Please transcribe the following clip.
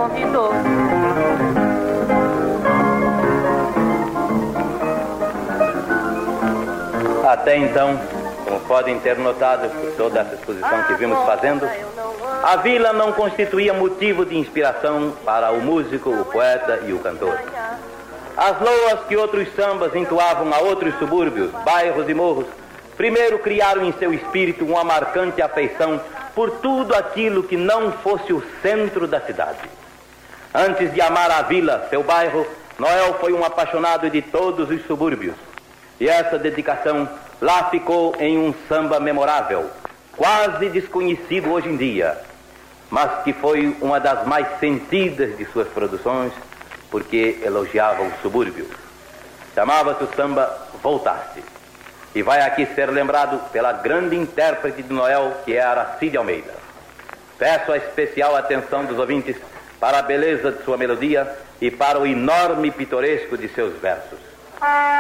convidou. Até então, como podem ter notado por toda essa exposição que vimos fazendo, a vila não constituía motivo de inspiração para o músico, o poeta e o cantor. As loas que outros sambas entoavam a outros subúrbios, bairros e morros, primeiro criaram em seu espírito uma marcante afeição por tudo aquilo que não fosse o centro da cidade. Antes de amar a vila, seu bairro, Noel foi um apaixonado de todos os subúrbios. E essa dedicação lá ficou em um samba memorável, quase desconhecido hoje em dia, mas que foi uma das mais sentidas de suas produções, porque elogiava o subúrbio. Chamava-se o samba Voltaste. E vai aqui ser lembrado pela grande intérprete de Noel, que é Aracide Almeida. Peço a especial atenção dos ouvintes para a beleza de sua melodia e para o enorme pitoresco de seus versos.